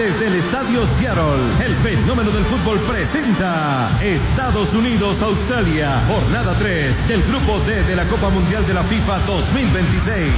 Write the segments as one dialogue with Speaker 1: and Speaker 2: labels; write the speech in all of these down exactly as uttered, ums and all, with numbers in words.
Speaker 1: Desde el Estadio Seattle, el fenómeno del fútbol presenta Estados Unidos-Australia, jornada tres del Grupo D de la Copa Mundial de la FIFA dos mil veintiséis.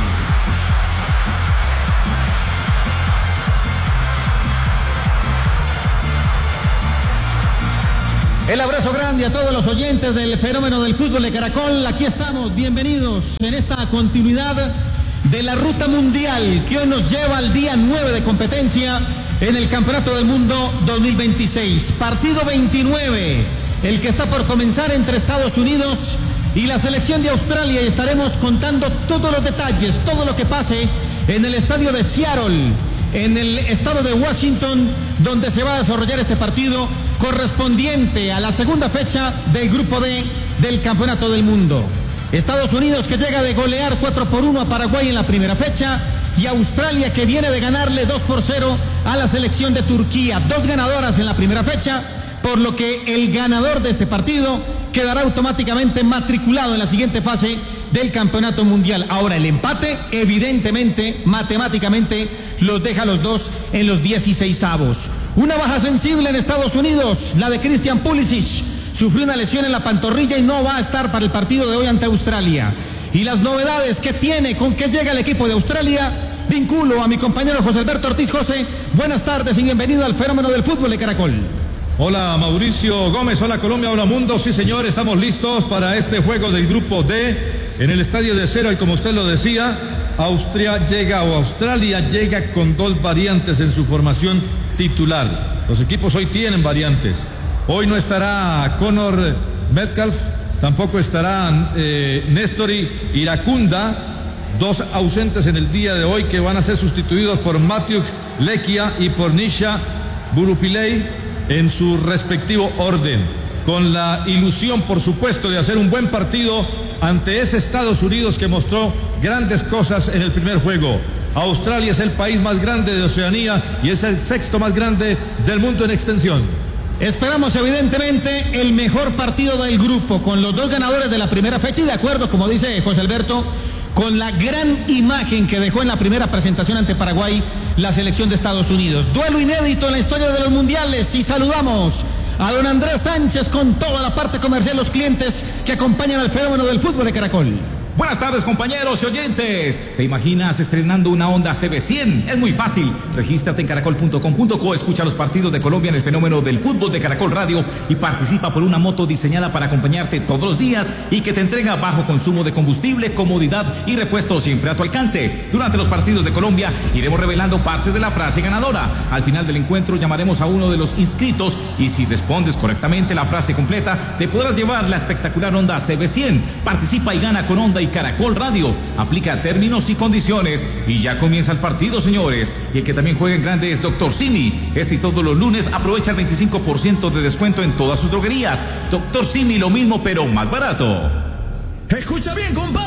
Speaker 2: El abrazo grande a todos los oyentes del fenómeno del fútbol de Caracol. Aquí estamos, bienvenidos en esta continuidad de la ruta mundial que hoy nos lleva al día nueve de competencia en el Campeonato del Mundo dos mil veintiséis. Partido veintinueve, el que está por comenzar entre Estados Unidos y la selección de Australia, y estaremos contando todos los detalles, todo lo que pase en el estadio de Seattle, en el estado de Washington, donde se va a desarrollar este partido correspondiente a la segunda fecha del Grupo D del Campeonato del Mundo. Estados Unidos, que llega de golear cuatro por uno a Paraguay en la primera fecha, y Australia, que viene de ganarle dos por cero a la selección de Turquía. Dos ganadoras en la primera fecha, por lo que el ganador de este partido quedará automáticamente matriculado en la siguiente fase del Campeonato Mundial. Ahora, el empate, evidentemente, matemáticamente, los deja a los dos en los dieciseisavos. Una baja sensible en Estados Unidos, la de Christian Pulisic. Sufrió una lesión en la pantorrilla y no va a estar para el partido de hoy ante Australia. Y las novedades que tiene, con que llega el equipo de Australia, vinculo a mi compañero José Alberto Ortiz. José, buenas tardes y bienvenido al fenómeno del fútbol de Caracol.
Speaker 3: Hola Mauricio Gómez, hola Colombia, hola mundo. Sí señor, estamos listos para este juego del Grupo D en el estadio de Seattle, como usted lo decía. Austria llega o Australia llega con dos variantes en su formación titular. Los equipos hoy tienen variantes. Hoy no estará Connor Metcalf, tampoco estarán eh, Nestori Iracunda, dos ausentes en el día de hoy, que van a ser sustituidos por Matthew Lekia y por Nisha Burupilei en su respectivo orden, con la ilusión, por supuesto, de hacer un buen partido ante ese Estados Unidos que mostró grandes cosas en el primer juego. Australia es el país más grande de Oceanía y es el sexto más grande del mundo en extensión.
Speaker 2: Esperamos evidentemente el mejor partido del grupo, con los dos ganadores de la primera fecha, y de acuerdo, como dice José Alberto, con la gran imagen que dejó en la primera presentación ante Paraguay la selección de Estados Unidos. Duelo inédito en la historia de los mundiales, y saludamos a don Andrés Sánchez con toda la parte comercial, los clientes que acompañan al fenómeno del fútbol de Caracol.
Speaker 4: Buenas tardes, compañeros y oyentes. ¿Te imaginas estrenando una Honda C B cien? Es muy fácil. Regístrate en caracol punto com punto co, escucha los partidos de Colombia en el fenómeno del fútbol de Caracol Radio y participa por una moto diseñada para acompañarte todos los días y que te entrega bajo consumo de combustible, comodidad y repuesto siempre a tu alcance. Durante los partidos de Colombia iremos revelando partes de la frase ganadora. Al final del encuentro llamaremos a uno de los inscritos y si respondes correctamente la frase completa, te podrás llevar la espectacular Honda C B cien. Participa y gana con Honda y Caracol Radio. Aplica términos y condiciones. Y ya comienza el partido, señores. Y el que también juega en grande es Doctor Simi. Este y todos los lunes aprovecha el veinticinco por ciento de descuento en todas sus droguerías. Doctor Simi, lo mismo pero más barato.
Speaker 1: Escucha bien, compadre.